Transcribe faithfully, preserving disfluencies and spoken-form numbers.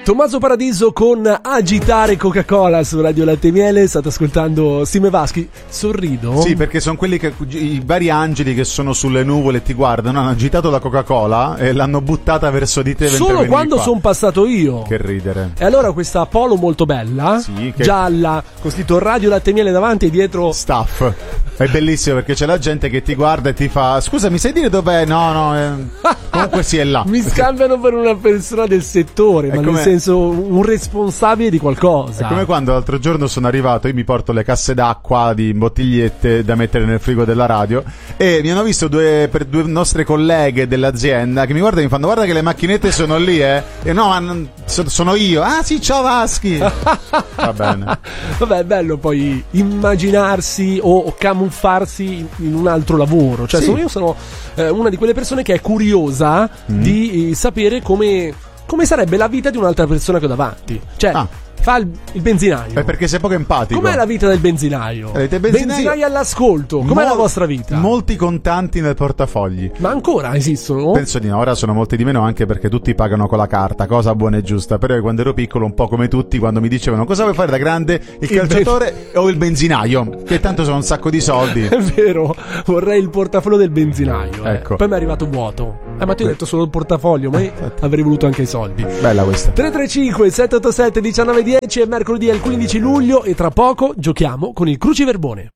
Tommaso Paradiso con Agitare Coca-Cola su Radio Latte e Miele. State ascoltando Sime Vaschi. Sorrido? Sì, perché sono quelli che i vari angeli che sono sulle nuvole e ti guardano. Hanno agitato la Coca-Cola e l'hanno buttata verso di te. Solo quando sono passato io. Che ridere. E allora questa polo molto bella, sì, che... gialla, con scritto Radio Latte e Miele davanti e dietro Staff. È bellissimo perché c'è la gente che ti guarda e ti fa: scusa, mi sai dire dov'è? No, no, eh... comunque sì, è là. Mi scambiano per una persona del settore, è ma come... nel senso un responsabile di qualcosa. È come quando l'altro giorno sono arrivato, io mi porto le casse d'acqua di bottigliette da mettere nel frigo della radio e mi hanno visto due, per due nostre colleghe dell'azienda che mi guardano e mi fanno: guarda che le macchinette sono lì, eh. E no, ma non, sono io. Ah sì, ciao Vaschi. Va bene. Vabbè, è bello poi immaginarsi o, o camuffarsi in un altro lavoro. Cioè, sì. Io sono eh, una di quelle persone che è curiosa mm. di eh, sapere come, come sarebbe la vita di un'altra persona che ho davanti. Cioè, ah. fa il, il benzinaio. È perché sei poco empatico. Com'è la vita del benzinaio? Avete benzinaio? Benzinaio all'ascolto. Com'è Mol- la vostra vita? Molti contanti nel portafogli. Ma ancora esistono? Penso di no, ora sono molti di meno, anche perché tutti pagano con la carta, cosa buona e giusta. Però io quando ero piccolo, un po' come tutti, quando mi dicevano cosa vuoi fare da grande, il, il calciatore ben... o il benzinaio, che tanto sono un sacco di soldi. È vero, vorrei il portafoglio del benzinaio. Ecco. Eh. Poi mi è arrivato vuoto. Eh, ma tu hai detto solo il portafoglio, ma io avrei voluto anche i soldi. Bella questa. tre tre cinque sette otto sette uno nove uno zero è mercoledì, è il quindici luglio e tra poco giochiamo con il Cruciverbone.